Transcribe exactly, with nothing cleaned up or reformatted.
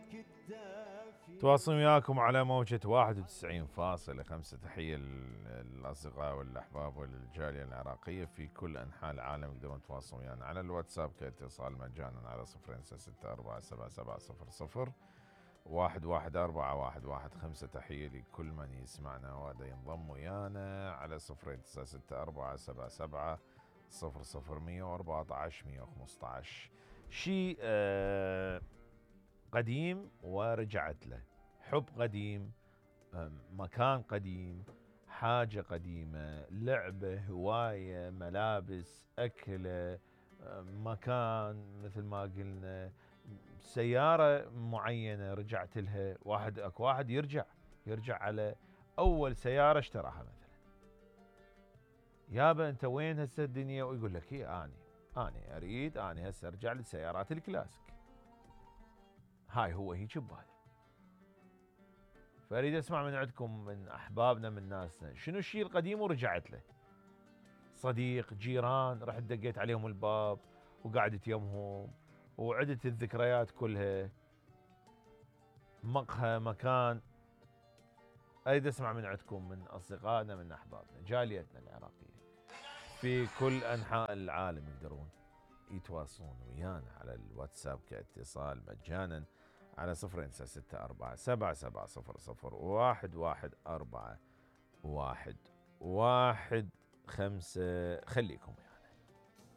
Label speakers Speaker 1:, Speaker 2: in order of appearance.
Speaker 1: تواصل وياكم على موجة واحد وتسعين فاصلة خمسة. تحية للأصدقاء والأحباب والجالية العراقية في كل أنحاء العالم. يقدرون يتواصلون ويانا على الواتساب كاتصال مجانا على صفر ستة أربعة سبعة سبعة صفر صفر واحد واحد أربعة واحد واحد خمسة. تحية لكل من يسمعنا وهذا ينضم ويانا على صفر تسعة ستة أربعة سبعة سبعة صفر صفر مية وأربعة عشر مية وخمسة عشر. شيء آه قديم ورجعت له، حب قديم، مكان قديم، حاجة قديمة، لعبة، هواية، ملابس، أكلة، مكان مثل ما قلنا، سيارة معينة رجعت لها. واحد اكو واحد يرجع يرجع على أول سيارة اشتراها مثلا. يابا أنت وين هسه الدنيا؟ ويقول لك هي أني أني أريد أني هسه أرجع لسيارات الكلاسيك. هاي هو هيك ببالي. فأريد أسمع من عندكم، من أحبابنا، من ناسنا، شنو الشيء القديم ورجعت له؟ صديق، جيران، رحت دقيت عليهم الباب وقعدت يمهم وعدت الذكريات كلها، مقهى، مكان. أريد أسمع من عندكم، من أصدقائنا، من أحبابنا، جاليتنا العراقية في كل أنحاء العالم. يقدرون يتواصلون ويانا على الواتساب كاتصال مجانا على صفر ستة أربعة سبعة سبعة صفر صفر واحد واحد أربعة واحد واحد خمسة. خليكم